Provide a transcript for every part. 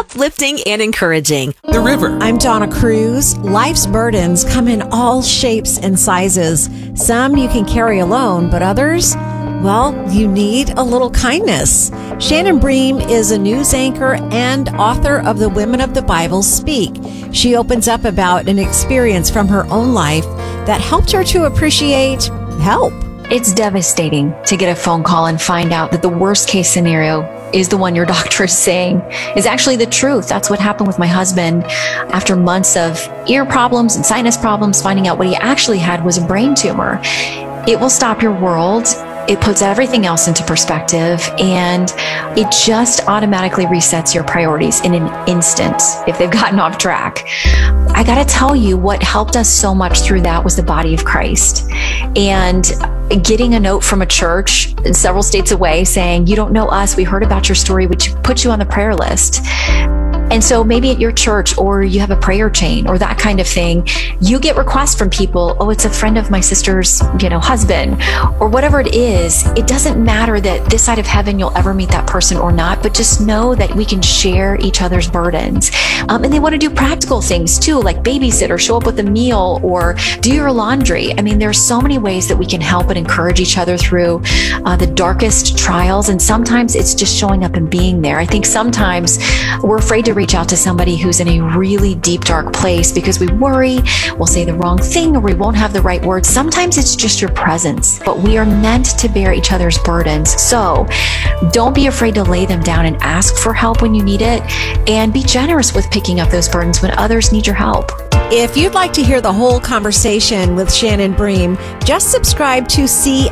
uplifting and encouraging. The River. I'm Donna Cruz. Life's burdens come in all shapes and sizes. Some you can carry alone, but others, well, you need a little kindness. Shannon Bream is a news anchor and author of the Women of the Bible Speak. She opens up about an experience from her own life that helped her to appreciate help. It's devastating to get a phone call and find out that the worst case scenario is the one your doctor is saying is actually the truth. That's what happened with my husband. After months of ear problems and sinus problems, finding out what he actually had was a brain tumor. It will stop your world. It puts everything else into perspective, and it just automatically resets your priorities in an instant if they've gotten off track. I got to tell you, what helped us so much through that was the body of Christ. And getting a note from a church several states away saying, "You don't know us, we heard about your story, which put you on the prayer list." And so maybe at your church, or you have a prayer chain or that kind of thing, you get requests from people, "Oh, it's a friend of my sister's, husband," or whatever it is. It doesn't matter that this side of heaven you'll ever meet that person or not, but just know that we can share each other's burdens. And they want to do practical things too, like babysit or show up with a meal or do your laundry. I mean, there's so many ways that we can help and encourage each other through the darkest trials. And sometimes it's just showing up and being there. I think sometimes we're afraid to reach out to somebody who's in a really deep, dark place because we worry we'll say the wrong thing or we won't have the right words. Sometimes it's just your presence, but we are meant to bear each other's burdens. So don't be afraid to lay them down and ask for help when you need it, and be generous with picking up those burdens when others need your help. If you'd like to hear the whole conversation with Shannon Bream, just subscribe to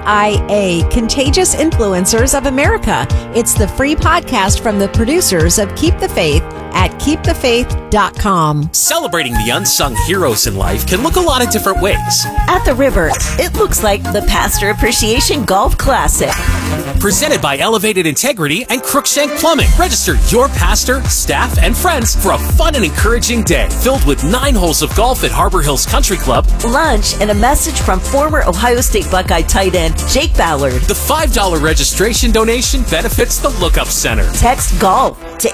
CIA, Contagious Influencers of America. It's the free podcast from the producers of Keep the Faith at keepthefaith.com. Celebrating the unsung heroes in life can look a lot of different ways. At the River, it looks like the Pastor Appreciation Golf Classic. Presented by Elevated Integrity and Crookshank Plumbing. Register your pastor, staff, and friends for a fun and encouraging day filled with 9 holes of golf at Harbor Hills Country Club, lunch, and a message from former Ohio State Buckeye tight end Jake Ballard. The $5 registration donation benefits the Lookup Center. Text GOLF to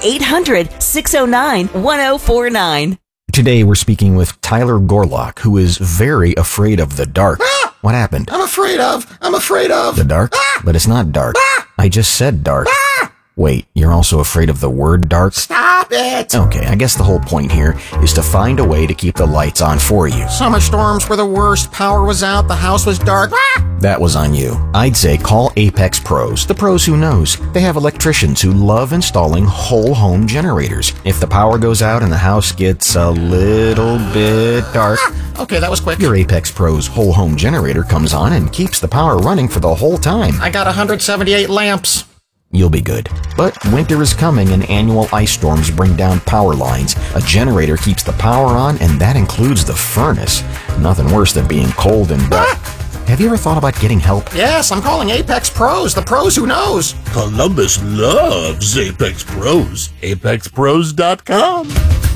800-609-1049. Today we're speaking with Tyler Gorlock, who is very afraid of the dark. What happened? I'm afraid of the dark? But it's not dark. I just said dark. Wait, you're also afraid of the word dark? Stop it! Okay, I guess the whole point here is to find a way to keep the lights on for you. Summer storms were the worst. Power was out. The house was dark. That was on you. I'd say call Apex Pros. The pros who knows. They have electricians who love installing whole home generators. If the power goes out and the house gets a little bit dark, Okay, that was quick. your Apex Pros whole home generator comes on and keeps the power running for the whole time. I got 178 lamps. You'll be good. But winter is coming and annual ice storms bring down power lines. A generator keeps the power on, and that includes the furnace. Nothing worse than being cold and wet. Have you ever thought about getting help? Yes, I'm calling Apex Pros, the pros who knows. Columbus loves Apex Pros. ApexPros.com.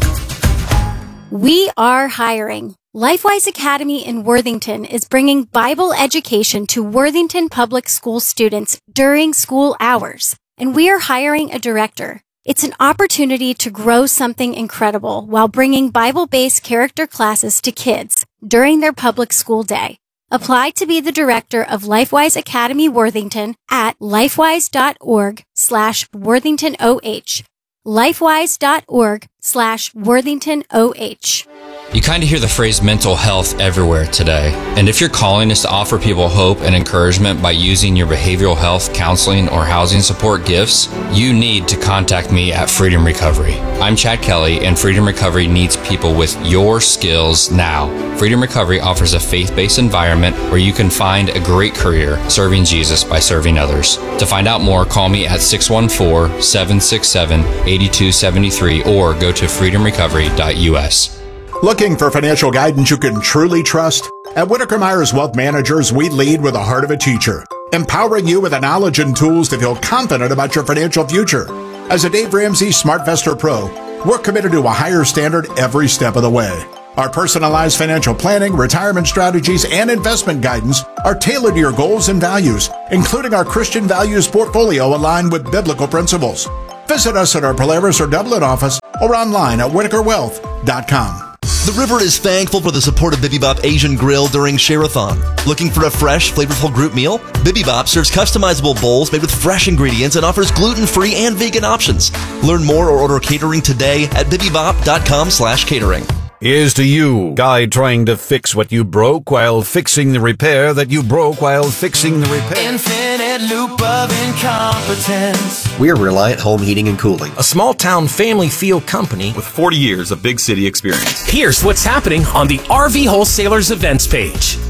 We are hiring. LifeWise Academy in Worthington is bringing Bible education to Worthington Public School students during school hours, and we are hiring a director. It's an opportunity to grow something incredible while bringing Bible-based character classes to kids during their public school day. Apply to be the director of LifeWise Academy Worthington at lifewise.org/WorthingtonOH. lifewise.org/WorthingtonOH. You kind of hear the phrase mental health everywhere today. And if your calling is to offer people hope and encouragement by using your behavioral health, counseling, or housing support gifts, you need to contact me at Freedom Recovery. I'm Chad Kelly, and Freedom Recovery needs people with your skills now. Freedom Recovery offers a faith-based environment where you can find a great career serving Jesus by serving others. To find out more, call me at 614-767-8273 or go to freedomrecovery.us. Looking for financial guidance you can truly trust? At Whitaker Myers Wealth Managers, we lead with the heart of a teacher, empowering you with the knowledge and tools to feel confident about your financial future. As a Dave Ramsey SmartVestor Pro, we're committed to a higher standard every step of the way. Our personalized financial planning, retirement strategies, and investment guidance are tailored to your goals and values, including our Christian values portfolio aligned with biblical principles. Visit us at our Polaris or Dublin office or online at WhitakerWealth.com. The River is thankful for the support of Bibi Bop Asian Grill during Share-a-thon. Looking for a fresh, flavorful group meal? Bibi Bop serves customizable bowls made with fresh ingredients and offers gluten-free and vegan options. Learn more or order catering today at bibibop.com/catering. Here's to you, guy trying to fix what you broke while fixing the repair that you broke while fixing the repair. Infinite loop of incompetence. We're Reliant Home Heating and Cooling, a small-town family feel company with 40 years of big city experience. Here's what's happening on the RV Wholesalers events page.